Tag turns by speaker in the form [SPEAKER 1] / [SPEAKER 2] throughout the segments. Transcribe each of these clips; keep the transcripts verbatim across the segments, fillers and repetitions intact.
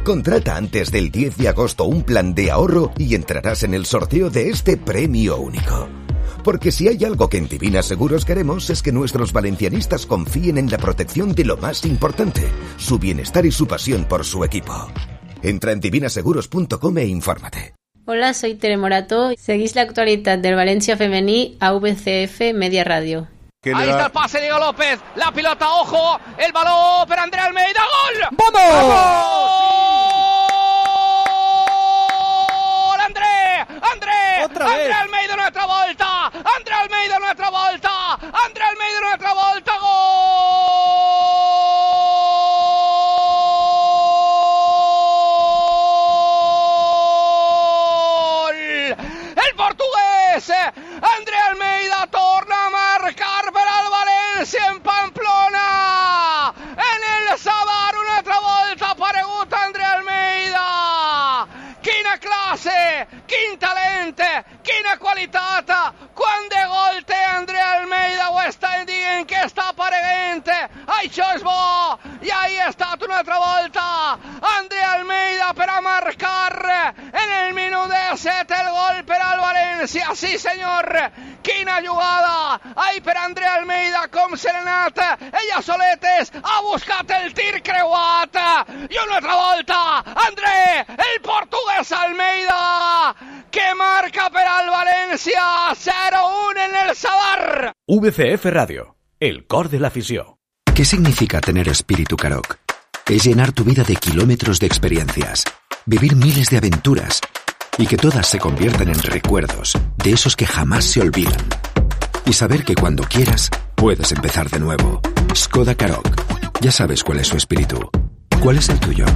[SPEAKER 1] Contrata antes del diez de agosto un plan de ahorro y entrarás en el sorteo de este premio único. Porque si hay algo que en Divina Seguros queremos es que nuestros valencianistas confíen en la protección de lo más importante, su bienestar y su pasión por su equipo. Entra en divina seguros punto com e infórmate.
[SPEAKER 2] Hola, soy Tere Morató. Seguís la actualidad del Valencia femení a V C F Media Radio.
[SPEAKER 3] Ahí está el pase de Diego López, la pilota, ojo, el balón para André Almeida, ¡gol!
[SPEAKER 4] ¡Vamos!
[SPEAKER 3] ¡Gol! ¡André! ¡André!
[SPEAKER 4] ¡Otra
[SPEAKER 3] ¡André
[SPEAKER 4] vez!
[SPEAKER 3] Almeida nuestra volta! ¡André Almeida nuestra volta! ¡André Almeida nuestra volta! ¡Gol! El portugués André Almeida torna a marcar per al València en Pamplona, en el Sadar una altra volta ha aparegut André Almeida. Quina classe, quin talent, quina qualitat, quant de gol té André Almeida, ho estan dient que està apareguent, això és bo, i ahí ha estat una altra volta André Almeida per a marcar en el minut disset el gol per al València, sí senyor, quina jugada, ai per André Almeida, com se n'ha anat, ella soletes, ha buscat el tir creuat, i una altra volta, André, el portuguès Almeida, que marca per al València, cero uno en el Sadar.
[SPEAKER 5] V C F Radio, el cor de la afición.
[SPEAKER 6] ¿Qué significa tener espíritu Karoq? Es llenar tu vida de kilómetros de experiencias, vivir miles de aventuras y que todas se conviertan en recuerdos de esos que jamás se olvidan. Y saber que cuando quieras, puedes empezar de nuevo. Skoda Karoq. Ya sabes cuál es su espíritu. ¿Cuál es el tuyo?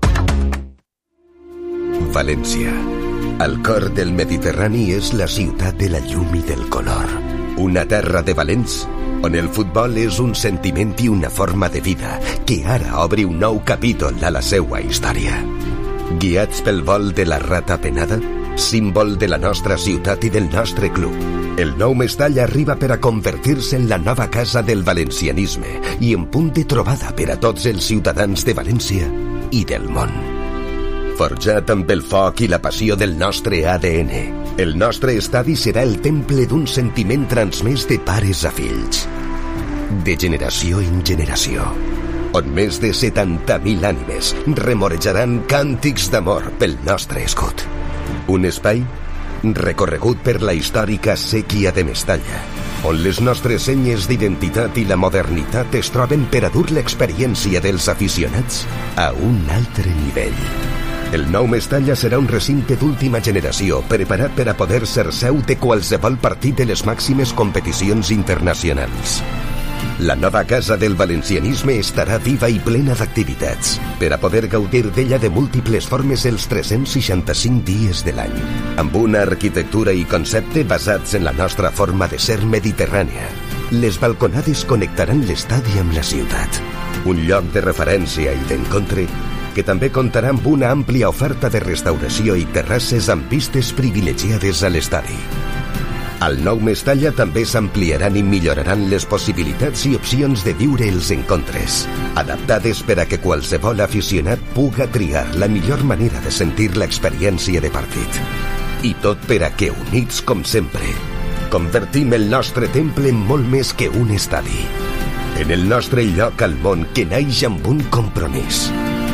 [SPEAKER 1] València, al cor del Mediterrani, és la ciutat de la llum i del color. Una terra de valents on el futbol és un sentiment i una forma de vida que ara obre un nou capítol a la seua història. Guiats pel vol de la rata penada, símbol de la nostra ciutat i del nostre club, el nou Mestall arriba per a convertir-se en la nova casa del valencianisme i en punt de trobada per a tots els ciutadans de València i del món. Forjat amb el foc i la passió del nostre A D N, el nostre estadi serà el temple d'un sentiment transmès de pares a fills, de generació en generació, on més de setanta mil ànimes remorejaran càntics d'amor pel nostre escut. Un espai recorregut per la històrica sèquia de Mestalla, on les nostres senyes d'identitat i la modernitat es troben per a dur l'experiència dels aficionats a un altre nivell. El nou Mestalla serà un recinte d'última generació preparat per a poder ser seu de qualsevol partit de les màximes competicions internacionals. La nova casa del valencianisme estarà viva i plena d'activitats per a poder gaudir d'ella de múltiples formes els tres-cents seixanta-cinc dies de l'any, amb una arquitectura i concepte basats en la nostra forma de ser mediterrània. Les balconades connectaran l'estadi amb la ciutat, un lloc de referència i d'encontre que també comptarà amb una àmplia oferta de restauració i terrasses amb vistes privilegiades a l'estadi. Al nou Mestalla també s'ampliaran i milloraran les possibilitats i opcions de viure els encontres, adaptades per a que qualsevol aficionat puga triar la millor manera de sentir l'experiència de partit. I tot per a que, units com sempre, convertim el nostre temple en molt més que un estadi, en el nostre lloc al món que naix amb un compromís: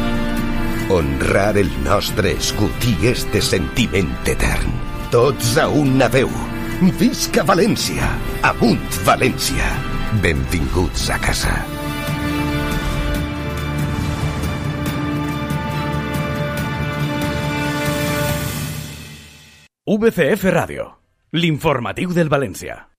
[SPEAKER 1] honrar el nostre escut i este sentiment etern. Tots a una veu. Visca València! Amunt València! Benvinguts a casa.
[SPEAKER 5] V C F Radio, l'informatiu del València.